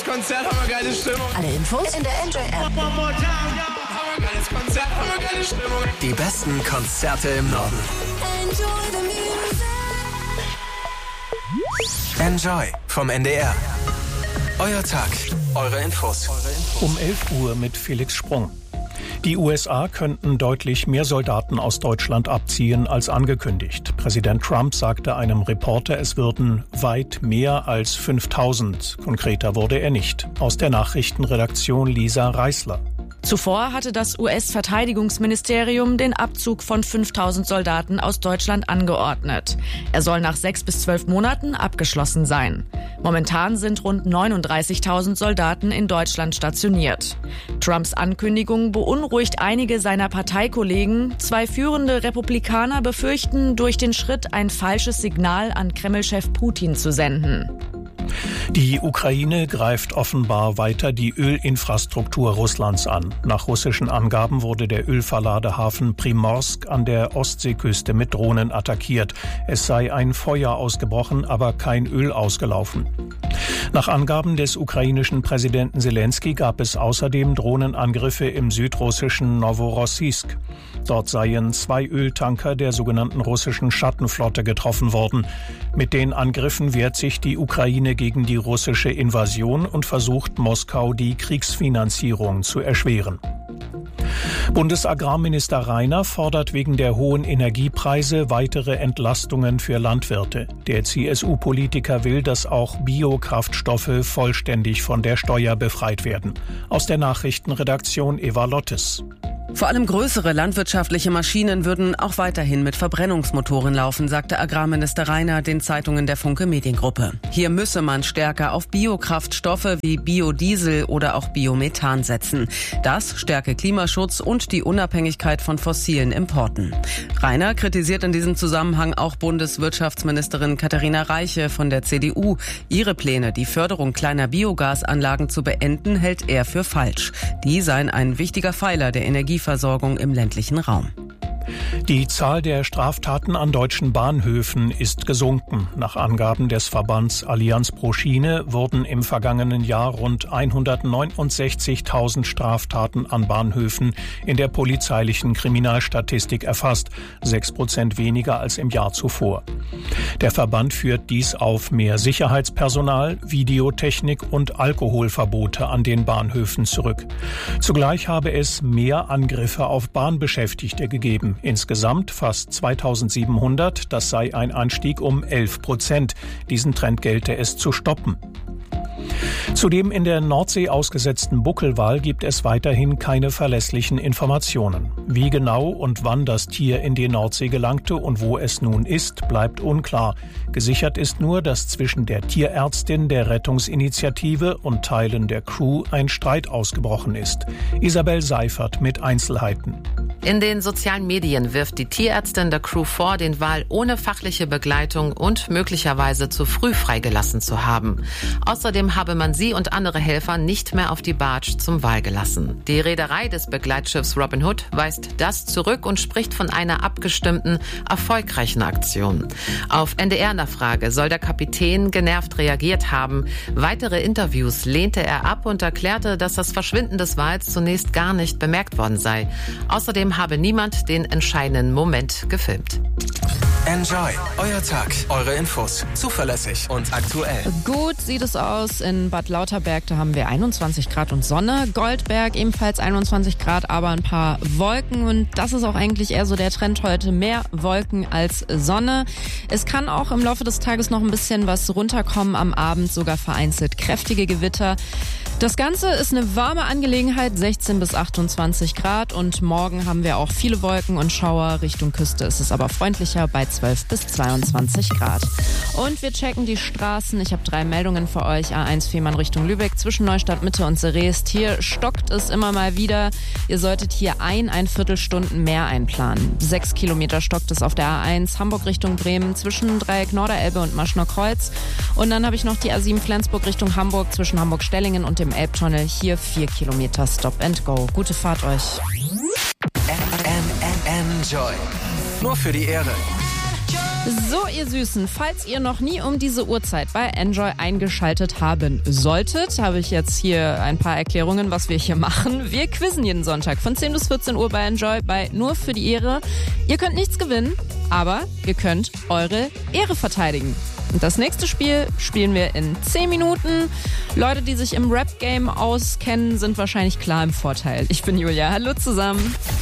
Konzert, hammergeile Stimmung. Alle Infos in der Enjoy-App. Hammergeiles Konzert, hammergeile Stimmung. Die besten Konzerte im Norden. Enjoy vom NDR. Euer Tag, eure Infos. Um 11 Uhr mit Felix Sprung. Die USA könnten deutlich mehr Soldaten aus Deutschland abziehen als angekündigt. Präsident Trump sagte einem Reporter, es würden weit mehr als 5.000. Konkreter wurde er nicht. Aus der Nachrichtenredaktion Lisa Reißler. Zuvor hatte das US-Verteidigungsministerium den Abzug von 5.000 Soldaten aus Deutschland angeordnet. Er soll nach 6 bis 12 Monaten abgeschlossen sein. Momentan sind rund 39.000 Soldaten in Deutschland stationiert. Trumps Ankündigung beunruhigt einige seiner Parteikollegen. 2 führende Republikaner befürchten, durch den Schritt ein falsches Signal an Kreml-Chef Putin zu senden. Die Ukraine greift offenbar weiter die Ölinfrastruktur Russlands an. Nach russischen Angaben wurde der Ölverladehafen Primorsk an der Ostseeküste mit Drohnen attackiert. Es sei ein Feuer ausgebrochen, aber kein Öl ausgelaufen. Nach Angaben des ukrainischen Präsidenten Selenskyj gab es außerdem Drohnenangriffe im südrussischen Noworossiysk. Dort seien 2 Öltanker der sogenannten russischen Schattenflotte getroffen worden. Mit den Angriffen wehrt sich die Ukraine gegen die russische Invasion und versucht Moskau, die Kriegsfinanzierung zu erschweren. Bundesagrarminister Rainer fordert wegen der hohen Energiepreise weitere Entlastungen für Landwirte. Der CSU-Politiker will, dass auch Biokraftstoffe vollständig von der Steuer befreit werden. Aus der Nachrichtenredaktion Eva Lottes. Vor allem größere landwirtschaftliche Maschinen würden auch weiterhin mit Verbrennungsmotoren laufen, sagte Agrarminister Rainer den Zeitungen der Funke Mediengruppe. Hier müsse man stärker auf Biokraftstoffe wie Biodiesel oder auch Biomethan setzen. Das stärke Klimaschutz und die Unabhängigkeit von fossilen Importen. Rainer kritisiert in diesem Zusammenhang auch Bundeswirtschaftsministerin Katharina Reiche von der CDU. Ihre Pläne, die Förderung kleiner Biogasanlagen zu beenden, hält er für falsch. Die seien ein wichtiger Pfeiler der Energieversorgung im ländlichen Raum. Die Zahl der Straftaten an deutschen Bahnhöfen ist gesunken. Nach Angaben des Verbands Allianz pro Schiene wurden im vergangenen Jahr rund 169.000 Straftaten an Bahnhöfen in der polizeilichen Kriminalstatistik erfasst, 6% weniger als im Jahr zuvor. Der Verband führt dies auf mehr Sicherheitspersonal, Videotechnik und Alkoholverbote an den Bahnhöfen zurück. Zugleich habe es mehr Angriffe auf Bahnbeschäftigte gegeben. Insgesamt fast 2.700, das sei ein Anstieg um 11%. Diesen Trend gelte es zu stoppen. Zu dem in der Nordsee ausgesetzten Buckelwal gibt es weiterhin keine verlässlichen Informationen. Wie genau und wann das Tier in die Nordsee gelangte und wo es nun ist, bleibt unklar. Gesichert ist nur, dass zwischen der Tierärztin der Rettungsinitiative und Teilen der Crew ein Streit ausgebrochen ist. Isabel Seifert mit Einzelheiten. In den sozialen Medien wirft die Tierärztin der Crew vor, den Wal ohne fachliche Begleitung und möglicherweise zu früh freigelassen zu haben. Außerdem habe man sie und andere Helfer nicht mehr auf die Barge zum Wal gelassen. Die Reederei des Begleitschiffs Robin Hood weist das zurück und spricht von einer abgestimmten, erfolgreichen Aktion. Auf NDR-Nachfrage soll der Kapitän genervt reagiert haben. Weitere Interviews lehnte er ab und erklärte, dass das Verschwinden des Wals zunächst gar nicht bemerkt worden sei. Außerdem habe niemand den entscheidenden Moment gefilmt. Enjoy, euer Tag, eure Infos, zuverlässig und aktuell. Gut sieht es aus in Bad Lauterberg, da haben wir 21 Grad und Sonne. Goldberg ebenfalls 21 Grad, aber ein paar Wolken und das ist auch eigentlich eher so der Trend heute. Mehr Wolken als Sonne. Es kann auch im Laufe des Tages noch ein bisschen was runterkommen, am Abend sogar vereinzelt kräftige Gewitter. Das Ganze ist eine warme Angelegenheit, 16 bis 28 Grad und morgen haben wir auch viele Wolken und Schauer. Richtung Küste ist es aber freundlicher bei 12 bis 22 Grad. Und wir checken die Straßen. Ich habe 3 Meldungen für euch. A1 Fehmarn Richtung Lübeck zwischen Neustadt Mitte und Sereest. Hier stockt es immer mal wieder. Ihr solltet hier ein Viertelstunden mehr einplanen. 6 Kilometer stockt es auf der A1 Hamburg Richtung Bremen zwischen Dreieck Norderelbe und Maschner Kreuz. Und dann habe ich noch die A7 Flensburg Richtung Hamburg zwischen Hamburg-Stellingen und dem Elbtunnel. Hier 4 Kilometer Stop and Go. Gute Fahrt euch. Enjoy. Nur für die Ehre. So, ihr Süßen, falls ihr noch nie um diese Uhrzeit bei Enjoy eingeschaltet haben solltet, habe ich jetzt hier ein paar Erklärungen, was wir hier machen. Wir quizzen jeden Sonntag von 10 bis 14 Uhr bei Enjoy bei Nur für die Ehre. Ihr könnt nichts gewinnen, aber ihr könnt eure Ehre verteidigen. Und das nächste Spiel spielen wir in 10 Minuten. Leute, die sich im Rap-Game auskennen, sind wahrscheinlich klar im Vorteil. Ich bin Julia. Hallo zusammen.